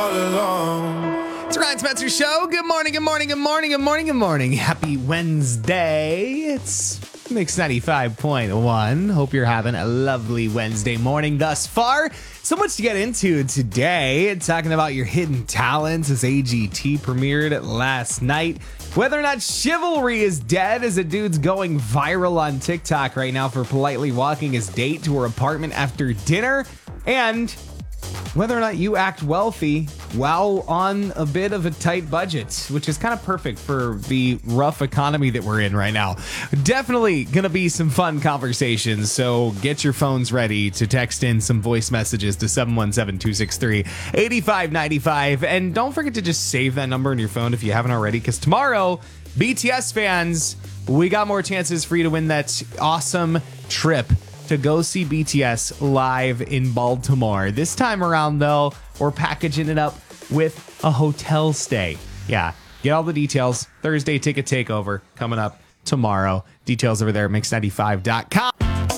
all alone. It's Ryan Spencer Show. Good morning, good morning, good morning, good morning, good morning. Happy Wednesday. It's Mix 95.1. Hope you're having a lovely Wednesday morning thus far. So much to get into today. Talking about your hidden talents as AGT premiered last night. Whether or not chivalry is dead as a dude's going viral on TikTok right now for politely walking his date to her apartment after dinner. And whether or not you act wealthy while on a bit of a tight budget, which is kind of perfect for the rough economy that we're in right now. Definitely going to be some fun conversations, so get your phones ready to text in some voice messages to 717-263-8595. And don't forget to just save that number in your phone if you haven't already, because tomorrow, BTS fans, we got more chances for you to win that awesome trip to go see BTS live in Baltimore. This time around, though, we're packaging it up with a hotel stay. Yeah, get all the details. Thursday ticket takeover coming up tomorrow. Details over there at mix95.com.